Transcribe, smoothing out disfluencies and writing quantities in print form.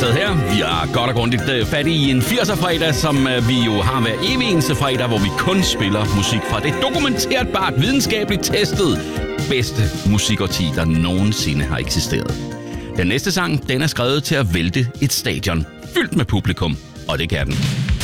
Dragsted her. Vi har godt og grundigt fat i en 80'er-fredag, som vi jo har hver evig eneste fredag, hvor vi kun spiller musik fra det dokumenterbart, videnskabeligt testet bedste musikårti, der nogensinde har eksisteret. Den næste sang, den er skrevet til at vælte et stadion fyldt med publikum, og det kan den.